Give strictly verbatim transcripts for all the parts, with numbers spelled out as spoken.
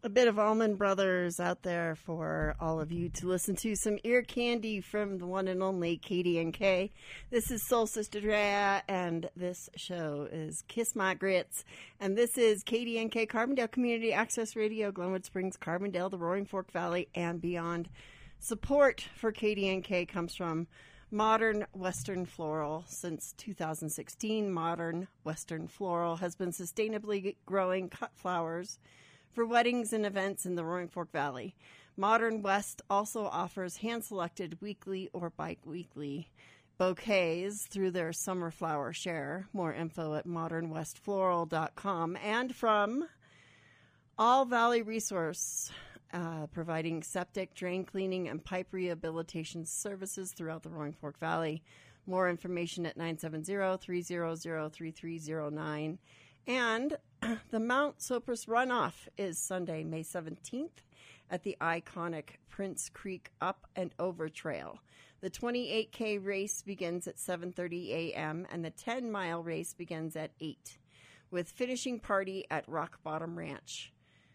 A bit of Allman Brothers out there for all of you to listen to. Some ear candy from the one and only K D N K. This is Soul Sister Drea, and this show is Kiss My Grits. And this is K D N K, Carbondale Community Access Radio, Glenwood Springs, Carbondale, the Roaring Fork Valley, and beyond. Support for K D N K comes from Modern Western Floral. Since two thousand sixteen, Modern Western Floral has been sustainably growing cut flowers for weddings and events in the Roaring Fork Valley. Modern West also offers hand-selected weekly or bi-weekly bouquets through their summer flower share. More info at modern west floral dot com. And from All Valley Resource, uh, providing septic, drain cleaning, and pipe rehabilitation services throughout the Roaring Fork Valley. More information at nine seven zero, three zero zero, three three zero nine. And the Mount Sopris Runoff is Sunday, May seventeenth at the iconic Prince Creek Up and Over Trail. The twenty-eight K race begins at seven thirty a.m. and the ten-mile race begins at eight, with finishing party at Rock Bottom Ranch.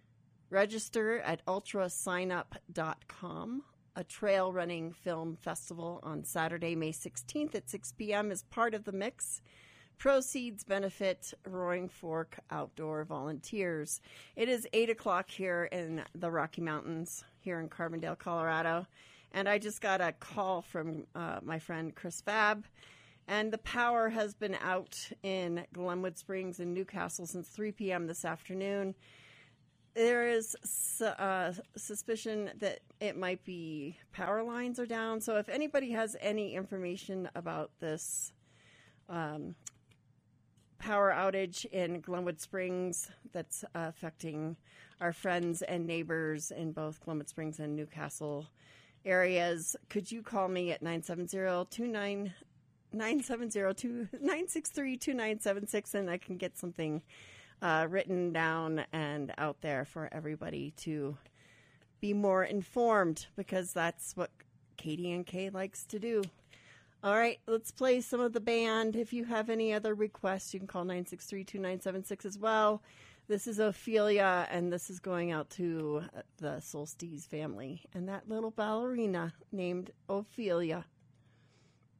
Register at ultra sign up dot com. A trail running film festival on Saturday, May sixteenth at six p.m. is part of the mix. Proceeds benefit Roaring Fork Outdoor Volunteers. It is eight o'clock here in the Rocky Mountains, here in Carbondale, Colorado. And I just got a call from uh, my friend Chris Fab. And the power has been out in Glenwood Springs and Newcastle since three p.m. this afternoon. There is uh, suspicion that it might be power lines are down. So if anybody has any information about this um power outage in Glenwood Springs that's uh, affecting our friends and neighbors in both Glenwood Springs and Newcastle areas, could you call me at nine seven zero, two nine nine seven zero, nine six three, two nine seven six, and I can get something uh, written down and out there for everybody to be more informed, because that's what K D N K likes to do. All right, let's play some of the band. If you have any other requests, you can call nine six three, two nine seven six as well. This is Ophelia, and this is going out to the Solstice family and that little ballerina named Ophelia.